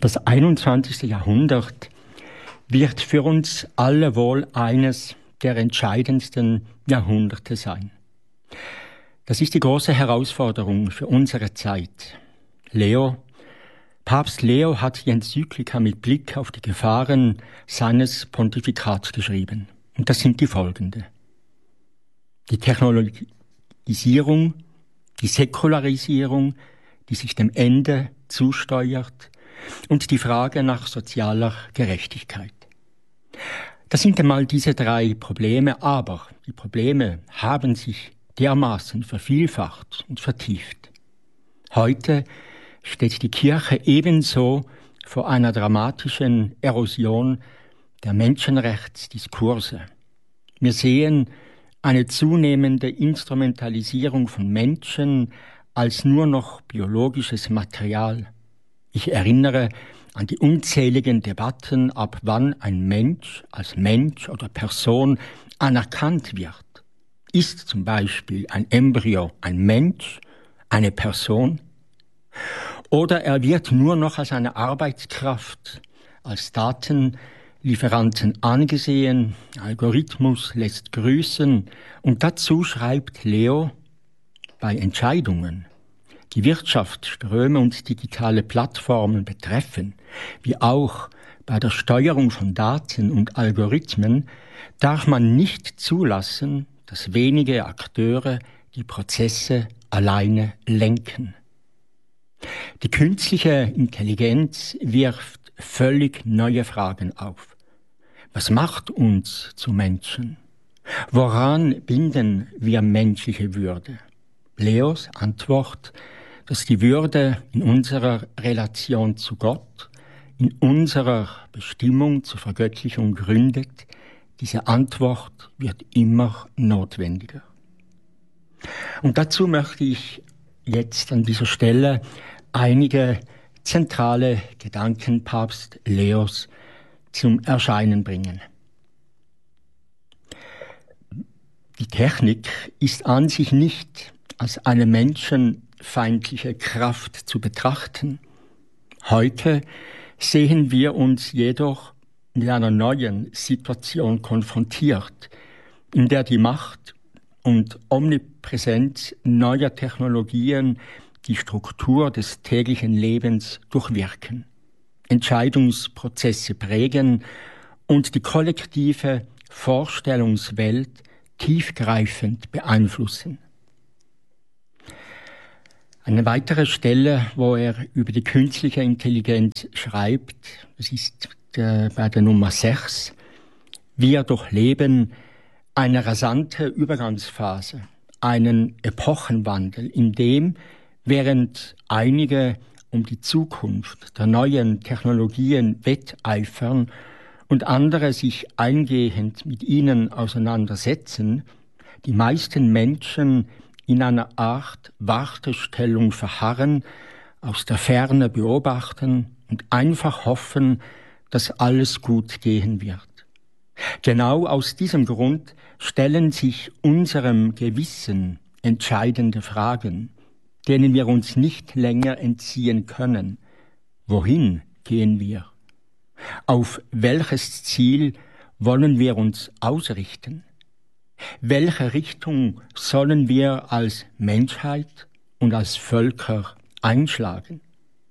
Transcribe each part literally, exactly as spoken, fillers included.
Das einundzwanzigste. Jahrhundert wird für uns alle wohl eines der entscheidendsten Jahrhunderte sein. Das ist die große Herausforderung für unsere Zeit. Leo, Papst Leo hat die Enzyklika mit Blick auf die Gefahren seines Pontifikats geschrieben. Und das sind die folgende. Die Technologisierung, die Säkularisierung, die sich dem Ende zusteuert, und die Frage nach sozialer Gerechtigkeit. Das sind einmal diese drei Probleme, aber die Probleme haben sich dermaßen vervielfacht und vertieft. Heute steht die Kirche ebenso vor einer dramatischen Erosion der Menschenrechtsdiskurse. Wir sehen eine zunehmende Instrumentalisierung von Menschen als nur noch biologisches Material. Ich erinnere an die unzähligen Debatten, ab wann ein Mensch als Mensch oder Person anerkannt wird. Ist zum Beispiel ein Embryo ein Mensch, eine Person? Oder er wird nur noch als eine Arbeitskraft, als Datenlieferanten angesehen, Algorithmus lässt grüßen, und dazu schreibt Leo, bei Entscheidungen, die Wirtschaftsströme und digitale Plattformen betreffen, wie auch bei der Steuerung von Daten und Algorithmen, darf man nicht zulassen, dass wenige Akteure die Prozesse alleine lenken. Die künstliche Intelligenz wirft völlig neue Fragen auf. Was macht uns zu Menschen? Woran binden wir menschliche Würde? Leos Antwort, dass die Würde in unserer Relation zu Gott, in unserer Bestimmung zur Vergöttlichung gründet, diese Antwort wird immer notwendiger. Und dazu möchte ich jetzt an dieser Stelle einige zentrale Gedanken Papst Leos zum Erscheinen bringen. Die Technik ist an sich nicht als eine menschenfeindliche Kraft zu betrachten. Heute sehen wir uns jedoch mit einer neuen Situation konfrontiert, in der die Macht und Omnipräsenz neuer Technologien die Struktur des täglichen Lebens durchwirken, Entscheidungsprozesse prägen und die kollektive Vorstellungswelt tiefgreifend beeinflussen. Eine weitere Stelle, wo er über die künstliche Intelligenz schreibt, das ist äh, bei der Nummer sechs. Wir durchleben eine rasante Übergangsphase, einen Epochenwandel, in dem, während einige um die Zukunft der neuen Technologien wetteifern und andere sich eingehend mit ihnen auseinandersetzen, die meisten Menschen in einer Art Wartestellung verharren, aus der Ferne beobachten und einfach hoffen, dass alles gut gehen wird. Genau aus diesem Grund stellen sich unserem Gewissen entscheidende Fragen, denen wir uns nicht länger entziehen können. Wohin gehen wir? Auf welches Ziel wollen wir uns ausrichten? Welche Richtung sollen wir als Menschheit und als Völker einschlagen?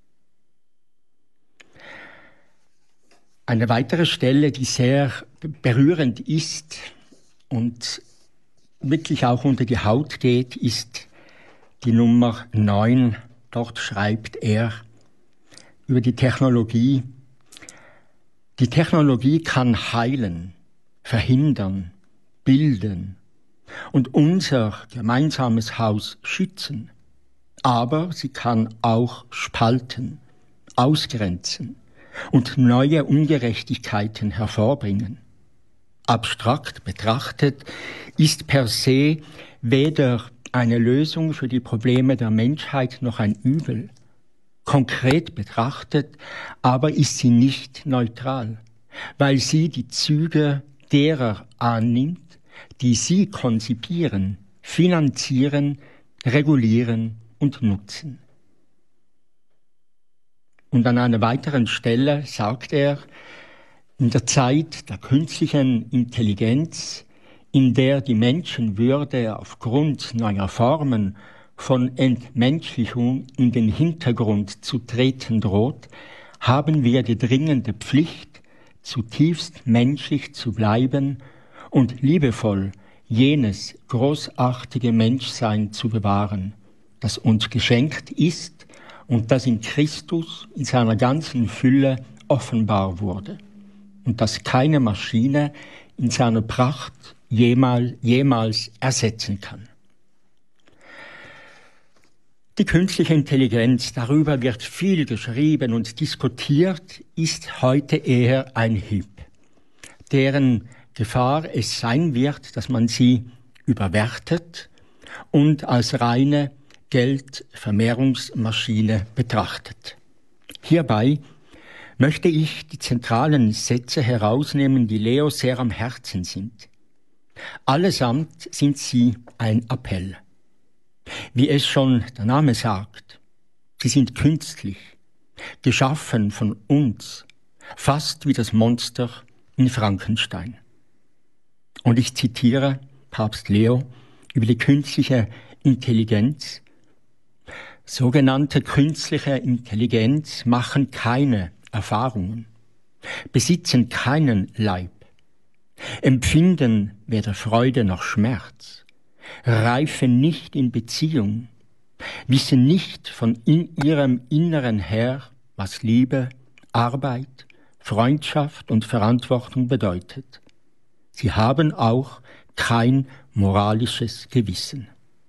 Eine weitere Stelle, die sehr berührend ist und wirklich auch unter die Haut geht, ist die Nummer neun. Dort schreibt er über die Technologie. Die Technologie kann heilen, verhindern, bilden und unser gemeinsames Haus schützen. Aber sie kann auch spalten, ausgrenzen und neue Ungerechtigkeiten hervorbringen. Abstrakt betrachtet ist per se weder eine Lösung für die Probleme der Menschheit noch ein Übel. Konkret betrachtet aber ist sie nicht neutral, weil sie die Züge derer annimmt, die sie konzipieren, finanzieren, regulieren und nutzen. Und an einer weiteren Stelle sagt er, in der Zeit der künstlichen Intelligenz, in der die Menschenwürde aufgrund neuer Formen von Entmenschlichung in den Hintergrund zu treten droht, haben wir die dringende Pflicht, zutiefst menschlich zu bleiben und liebevoll jenes großartige Menschsein zu bewahren, das uns geschenkt ist und das in Christus in seiner ganzen Fülle offenbar wurde und das keine Maschine in seiner Pracht jemals, jemals ersetzen kann. Die künstliche Intelligenz, darüber wird viel geschrieben und diskutiert, ist heute eher ein Hype, deren Gefahr es sein wird, dass man sie überwertet und als reine Geldvermehrungsmaschine betrachtet. Hierbei möchte ich die zentralen Sätze herausnehmen, die Leo sehr am Herzen sind. Allesamt sind sie ein Appell. Wie es schon der Name sagt, sie sind künstlich, geschaffen von uns, fast wie das Monster in Frankenstein. Und ich zitiere Papst Leo über die künstliche Intelligenz. Sogenannte künstliche Intelligenz machen keine Erfahrungen, besitzen keinen Leib, empfinden weder Freude noch Schmerz, reifen nicht in Beziehung, wissen nicht von in ihrem Inneren her, was Liebe, Arbeit, Freundschaft und Verantwortung bedeutet. Sie haben auch kein moralisches Gewissen.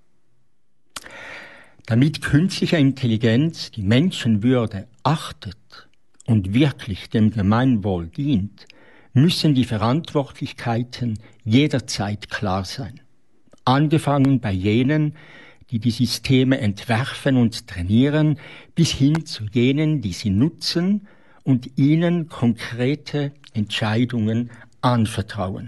Damit künstliche Intelligenz die Menschenwürde achtet und wirklich dem Gemeinwohl dient, müssen die Verantwortlichkeiten jederzeit klar sein. Angefangen bei jenen, die die Systeme entwerfen und trainieren, bis hin zu jenen, die sie nutzen und ihnen konkrete Entscheidungen anvertrauen.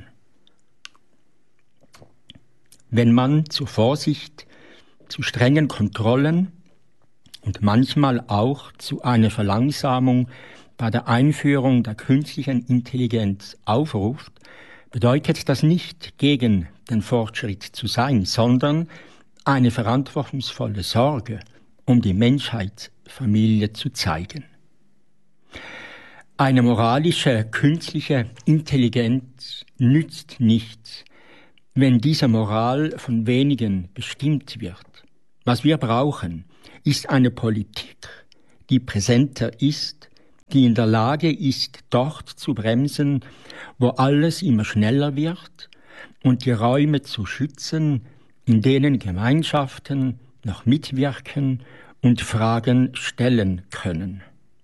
Wenn man zur Vorsicht, zu strengen Kontrollen und manchmal auch zu einer Verlangsamung bei der Einführung der künstlichen Intelligenz aufruft, bedeutet das nicht, gegen den Fortschritt zu sein, sondern eine verantwortungsvolle Sorge um die Menschheitsfamilie zu zeigen. Eine moralische künstliche Intelligenz nützt nichts, wenn diese Moral von wenigen bestimmt wird. Was wir brauchen, ist eine Politik, die präsenter ist, die in der Lage ist, dort zu bremsen, wo alles immer schneller wird, und die Räume zu schützen, in denen Gemeinschaften noch mitwirken und Fragen stellen können.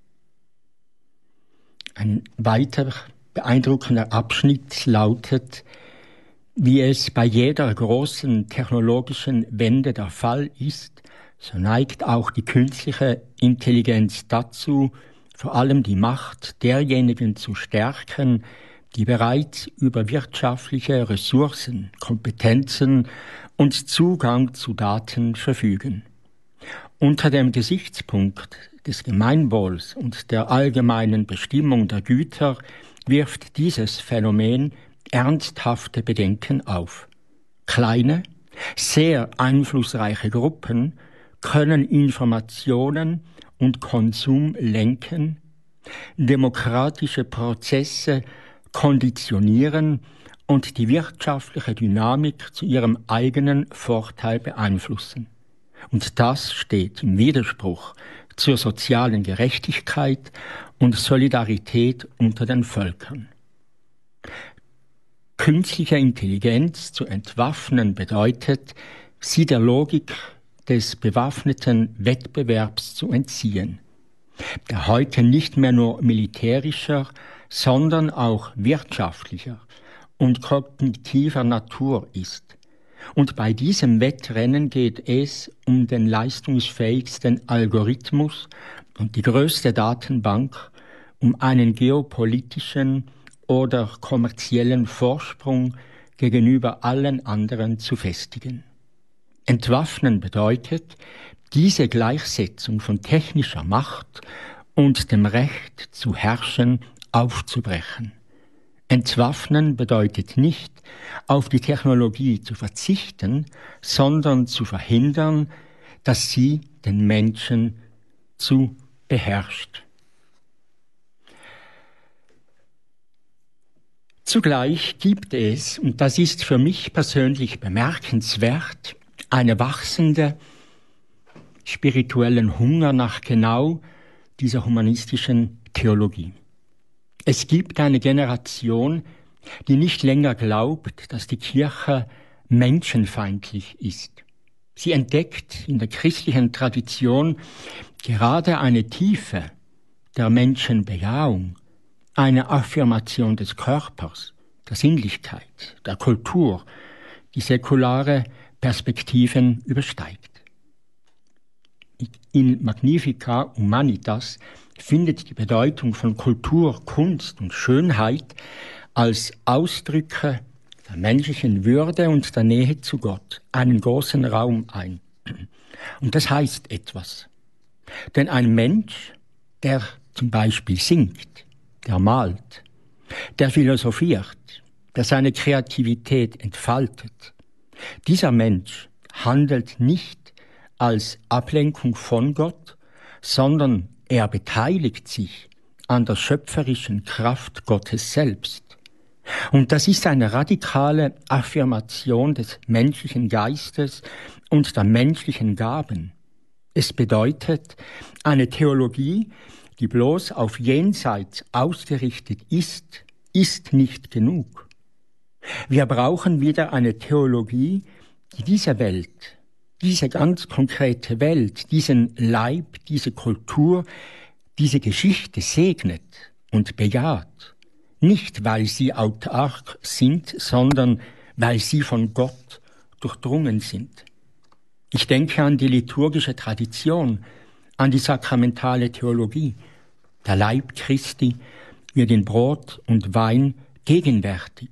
Ein weiter beeindruckender Abschnitt lautet: Wie es bei jeder großen technologischen Wende der Fall ist, so neigt auch die künstliche Intelligenz dazu, vor allem die Macht derjenigen zu stärken, die bereits über wirtschaftliche Ressourcen, Kompetenzen und Zugang zu Daten verfügen. Unter dem Gesichtspunkt des Gemeinwohls und der allgemeinen Bestimmung der Güter wirft dieses Phänomen ernsthafte Bedenken auf. Kleine, sehr einflussreiche Gruppen können Informationen und Konsum lenken, demokratische Prozesse konditionieren und die wirtschaftliche Dynamik zu ihrem eigenen Vorteil beeinflussen. Und das steht im Widerspruch zur sozialen Gerechtigkeit und Solidarität unter den Völkern. Künstliche Intelligenz zu entwaffnen bedeutet, sie der Logik des bewaffneten Wettbewerbs zu entziehen, der heute nicht mehr nur militärischer, sondern auch wirtschaftlicher und kognitiver Natur ist. Und bei diesem Wettrennen geht es um den leistungsfähigsten Algorithmus und die größte Datenbank, um einen geopolitischen oder kommerziellen Vorsprung gegenüber allen anderen zu festigen. Entwaffnen bedeutet, diese Gleichsetzung von technischer Macht und dem Recht zu herrschen aufzubrechen. Entwaffnen bedeutet nicht, auf die Technologie zu verzichten, sondern zu verhindern, dass sie den Menschen zu beherrscht. Zugleich gibt es, und das ist für mich persönlich bemerkenswert, eine wachsende spirituellen Hunger nach genau dieser humanistischen Theologie. Es gibt eine Generation, die nicht länger glaubt, dass die Kirche menschenfeindlich ist. Sie entdeckt in der christlichen Tradition gerade eine Tiefe der Menschenbejahung, eine Affirmation des Körpers, der Sinnlichkeit, der Kultur, die säkulare Perspektiven übersteigt. In Magnificat Humanitas findet die Bedeutung von Kultur, Kunst und Schönheit als Ausdrücke der menschlichen Würde und der Nähe zu Gott einen großen Raum ein. Und das heißt etwas. Denn ein Mensch, der zum Beispiel singt, der malt, der philosophiert, der seine Kreativität entfaltet, dieser Mensch handelt nicht als Ablenkung von Gott, sondern er beteiligt sich an der schöpferischen Kraft Gottes selbst. Und das ist eine radikale Affirmation des menschlichen Geistes und der menschlichen Gaben. Es bedeutet eine Theologie, die bloß auf Jenseits ausgerichtet ist, ist nicht genug. Wir brauchen wieder eine Theologie, die diese Welt, diese ganz konkrete Welt, diesen Leib, diese Kultur, diese Geschichte segnet und bejaht. Nicht, weil sie autark sind, sondern weil sie von Gott durchdrungen sind. Ich denke an die liturgische Tradition, an die sakramentale Theologie. Der Leib Christi wird in Brot und Wein gegenwärtig.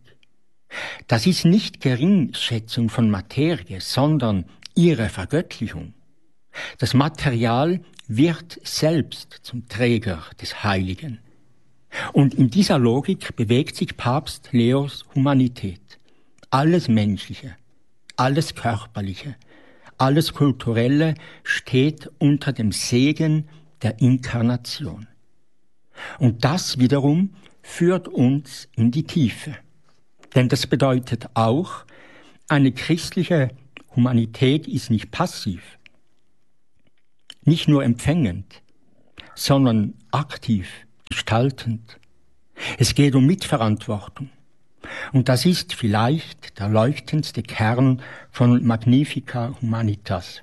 Das ist nicht Geringschätzung von Materie, sondern ihre Vergöttlichung. Das Material wird selbst zum Träger des Heiligen. Und in dieser Logik bewegt sich Papst Leos Humanität. Alles Menschliche, alles Körperliche, alles Kulturelle steht unter dem Segen der Inkarnation. Und das wiederum führt uns in die Tiefe. Denn das bedeutet auch, eine christliche Humanität ist nicht passiv, nicht nur empfängend, sondern aktiv, gestaltend. Es geht um Mitverantwortung. Und das ist vielleicht der leuchtendste Kern von Magnificat Humanitas.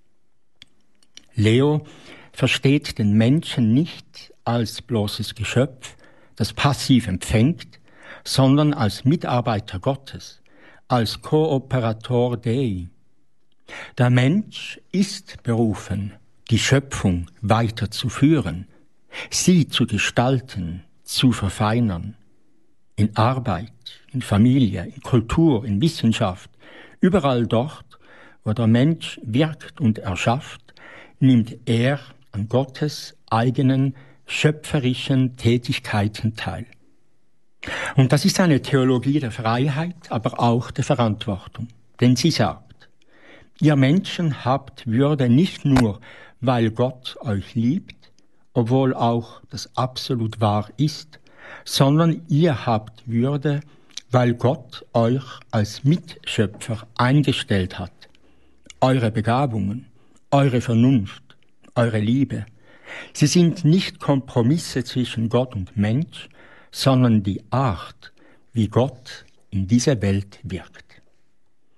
Leo versteht den Menschen nicht als bloßes Geschöpf, das passiv empfängt, sondern als Mitarbeiter Gottes, als Kooperator Dei. Der Mensch ist berufen, die Schöpfung weiterzuführen, sie zu gestalten, zu verfeinern. In Arbeit, in Familie, in Kultur, in Wissenschaft, überall dort, wo der Mensch wirkt und erschafft, nimmt er an Gottes eigenen schöpferischen Tätigkeiten teil. Und das ist eine Theologie der Freiheit, aber auch der Verantwortung. Denn sie sagt, ihr Menschen habt Würde nicht nur, weil Gott euch liebt, obwohl auch das absolut wahr ist, sondern ihr habt Würde, weil Gott euch als Mitschöpfer eingestellt hat. Eure Begabungen, eure Vernunft, eure Liebe, sie sind nicht Kompromisse zwischen Gott und Mensch, sondern die Art, wie Gott in dieser Welt wirkt.